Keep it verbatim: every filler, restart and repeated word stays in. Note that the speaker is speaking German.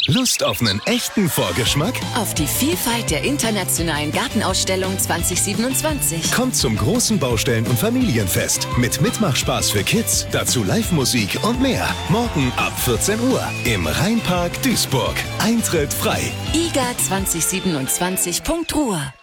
Lust auf einen echten Vorgeschmack? Auf die Vielfalt der internationalen Gartenausstellung zwanzig siebenundzwanzig. Kommt zum großen Baustellen- und Familienfest mit Mitmachspaß für Kids, dazu Live-Musik und mehr. Morgen ab vierzehn Uhr im Rheinpark Duisburg. Eintritt frei. i g a zwanzig siebenundzwanzig punkt ruhr